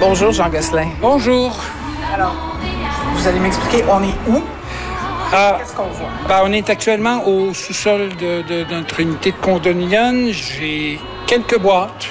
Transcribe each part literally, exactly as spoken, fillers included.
Bonjour, Jean Gosselin. Bonjour. Alors, vous allez m'expliquer, on est où? Ah, Qu'est-ce qu'on voit? ben, on est actuellement au sous-sol de, de, de notre unité de Condonienne. J'ai quelques boîtes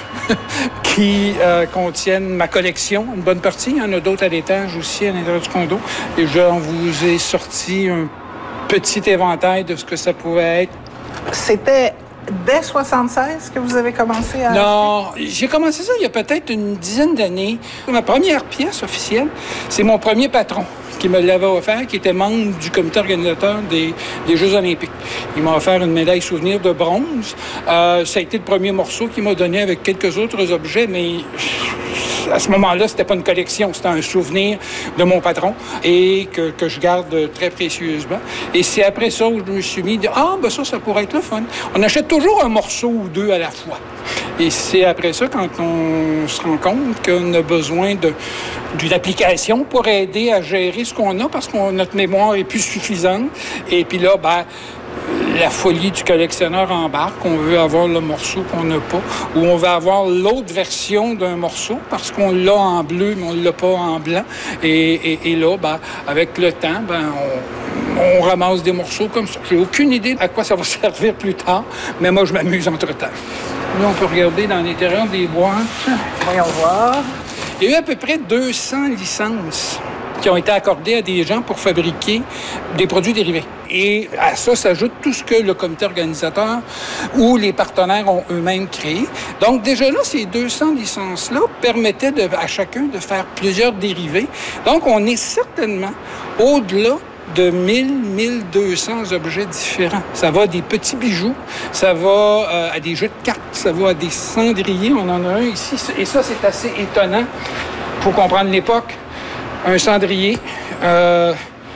qui euh, contiennent ma collection, une bonne partie. Il y en a d'autres à l'étage aussi, à l'intérieur du condo. Et je vous ai sorti un petit éventail de ce que ça pouvait être. C'était dès soixante-seize que vous avez commencé à... Non, j'ai commencé ça il y a peut-être une dizaine d'années. Ma première pièce officielle, c'est mon premier patron qui me l'avait offert, qui était membre du comité organisateur des, des Jeux olympiques. Il m'a offert une médaille souvenir de bronze. Euh, ça a été le premier morceau qu'il m'a donné avec quelques autres objets, mais à ce moment-là, c'était pas une collection, c'était un souvenir de mon patron et que, que je garde très précieusement. Et c'est après ça où je me suis mis, de, ah, ben ça, ça pourrait être le fun. On achète toujours un morceau ou deux à la fois. Et c'est après ça, quand on se rend compte qu'on a besoin de, d'une application pour aider à gérer ce qu'on a, parce que notre mémoire est plus suffisante. Et puis là, ben, la folie du collectionneur embarque. On veut avoir le morceau qu'on n'a pas, ou on veut avoir l'autre version d'un morceau parce qu'on l'a en bleu, mais on ne l'a pas en blanc. Et, et, et là, ben, avec le temps, ben, on, on ramasse des morceaux comme ça. J'ai aucune idée à quoi ça va servir plus tard, mais moi, je m'amuse entre-temps. Là, on peut regarder dans l'intérieur des boîtes. Voyons voir. Il y a eu à peu près deux cents licences qui ont été accordées à des gens pour fabriquer des produits dérivés. Et à ça s'ajoute tout ce que le comité organisateur ou les partenaires ont eux-mêmes créé. Donc déjà là, ces deux cents licences-là permettaient de, à chacun de faire plusieurs dérivés. Donc on est certainement au-delà de mille, mille deux cents objets différents. Ça va des petits bijoux, ça va euh, à des jeux de cartes, ça va à des cendriers. On en a un ici. Et ça, c'est assez étonnant pour comprendre l'époque. Un cendrier. Euh,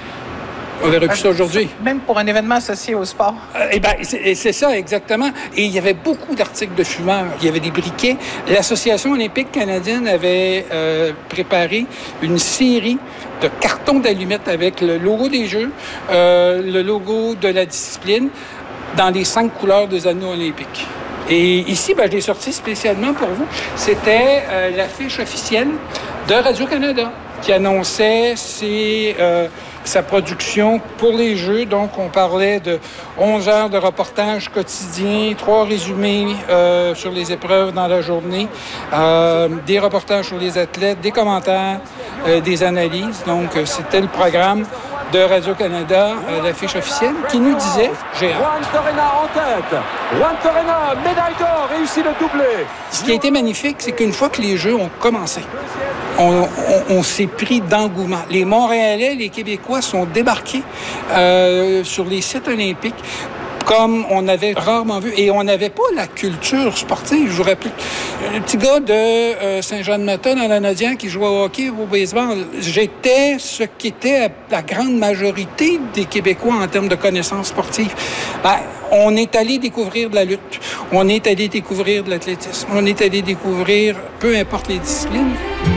on verra plus ça aujourd'hui. Même pour un événement associé au sport. Euh, eh bien, c'est, c'est ça, exactement. Et il y avait beaucoup d'articles de fumeurs. Il y avait des briquets. L'Association olympique canadienne avait euh, préparé une série de cartons d'allumettes avec le logo des Jeux, euh, le logo de la discipline, dans les cinq couleurs des anneaux olympiques. Et ici, ben, je l'ai sorti spécialement pour vous. C'était euh, l'affiche officielle de Radio-Canada qui annonçait ses, euh, sa production pour les Jeux. Donc, on parlait de onze heures de reportage quotidien, trois résumés euh, sur les épreuves dans la journée, euh, des reportages sur les athlètes, des commentaires, euh, des analyses. Donc, euh, c'était le programme de Radio-Canada, euh, l'affiche officielle, qui nous disait « J'ai hâte ». Juan Torena en tête. Juan Torena, médaille d'or, réussit le doublé. Ce qui a été magnifique, c'est qu'une fois que les Jeux ont commencé, on, on, on s'est pris d'engouement. Les Montréalais, les Québécois sont débarqués euh, sur les sites olympiques comme on avait rarement vu. Et on n'avait pas la culture sportive. Je vous rappelle, le petit gars de euh, Saint-Jean-de-Mata dans l'Anadien qui jouait au hockey ou au baseball, j'étais ce qu'était la grande majorité des Québécois en termes de connaissances sportives. Ben, on est allé découvrir de la lutte, on est allé découvrir de l'athlétisme, on est allé découvrir peu importe les disciplines.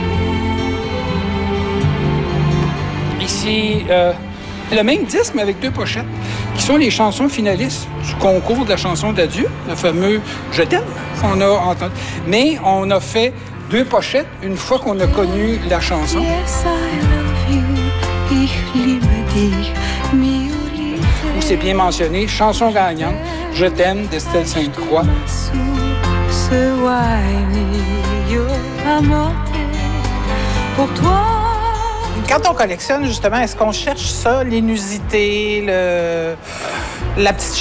Ici, euh, le même disque, mais avec deux pochettes, qui sont les chansons finalistes du concours de la chanson d'adieu, le fameux « Je t'aime » qu'on a entendu. Mais on a fait deux pochettes une fois qu'on a connu la chanson. Où c'est bien mentionné, chanson gagnante, « Je t'aime » d'Estelle Sainte-Croix. Pour toi. Quand on collectionne, justement, est-ce qu'on cherche ça, l'inusité, le... la petite